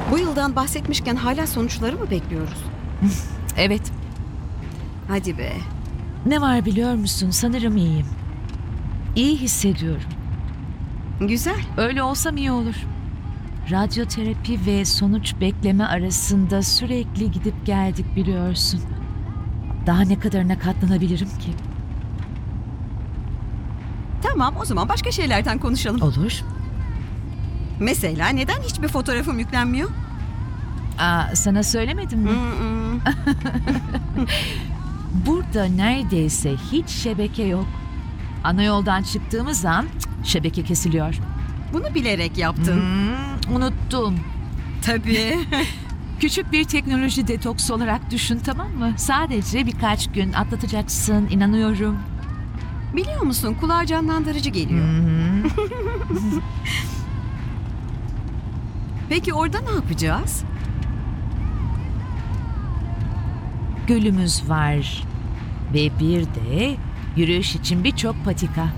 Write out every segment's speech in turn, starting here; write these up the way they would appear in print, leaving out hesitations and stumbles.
Bu yıldan bahsetmişken hala sonuçları mı bekliyoruz? Evet. Hadi be. Ne var biliyor musun? Sanırım iyiyim. İyi hissediyorum. Güzel. Öyle olsam iyi olur. Radyoterapi ve sonuç bekleme arasında sürekli gidip geldik biliyorsun. Daha ne kadarına katlanabilirim ki? Tamam, o zaman başka şeylerden konuşalım. Olur. Mesela neden hiçbir fotoğrafım yüklenmiyor? Sana söylemedim mi? Mm-mm. Burada neredeyse hiç şebeke yok. Ana yoldan çıktığımız an şebeke kesiliyor. Bunu bilerek yaptın. Unuttum. Tabii. Küçük bir teknoloji detoksu olarak düşün, tamam mı? Sadece birkaç gün atlatacaksın, inanıyorum. Biliyor musun, kulağa canlandırıcı geliyor. Peki orada ne yapacağız? Gölümüz var. Ve bir de yürüyüş için birçok patika.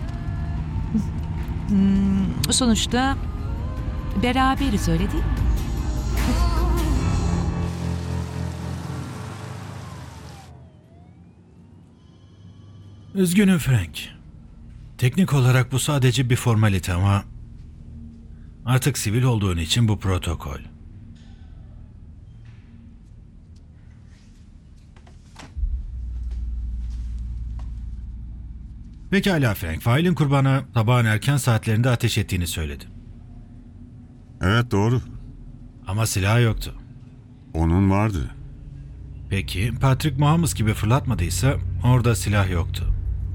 Sonuçta beraberiz, öyle değil mi? Üzgünüm Frank. Teknik olarak bu sadece bir formalite ama artık sivil olduğun için bu protokol. Pekala Frank, failin kurbana sabahın erken saatlerinde ateş ettiğini söyledi. Evet, doğru. Ama silah yoktu. Onun vardı. Peki, Patrick Mahomes gibi fırlatmadıysa orada silah yoktu.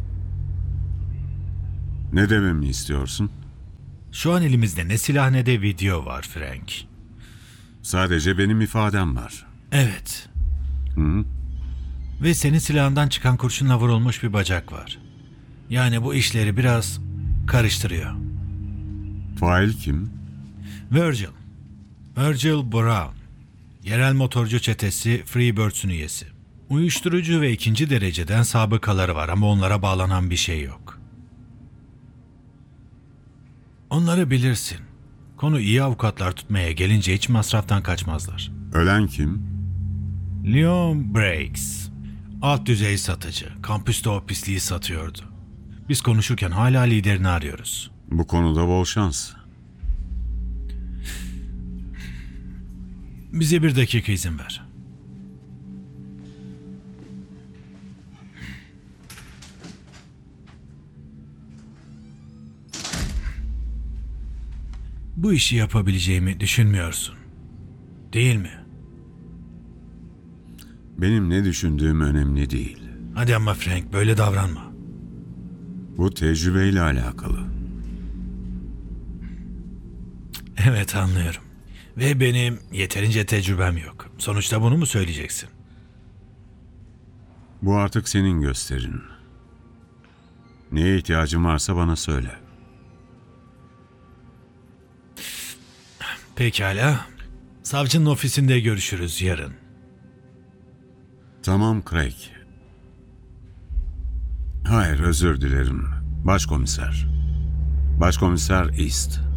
Ne dememi istiyorsun? Şu an elimizde ne silah ne de video var Frank. Sadece benim ifadem var. Evet. Hı? Ve senin silahından çıkan kurşunla vurulmuş bir bacak var. Yani bu işleri biraz karıştırıyor. Fail kim? Virgil. Virgil Brown. Yerel motorcu çetesi Freebirds'ün üyesi. Uyuşturucu ve ikinci dereceden sabıkaları var ama onlara bağlanan bir şey yok. Onları bilirsin. Konu iyi avukatlar tutmaya gelince hiç masraftan kaçmazlar. Ölen kim? Leon Brakes. Alt düzey satıcı. Kampüste o pisliği satıyordu. Biz konuşurken hala liderini arıyoruz. Bu konuda bol şans. Bize bir dakika izin ver. Bu işi yapabileceğimi düşünmüyorsun. Değil mi? Benim ne düşündüğüm önemli değil. Hadi ama Frank, böyle davranma. Bu tecrübeyle alakalı. Evet, anlıyorum. Ve benim yeterince tecrübem yok. Sonuçta bunu mu söyleyeceksin? Bu artık senin gösterin. Neye ihtiyacın varsa bana söyle. Pekala. Savcının ofisinde görüşürüz yarın. Tamam Craig. Hayır, özür dilerim. Başkomiser. Başkomiser East.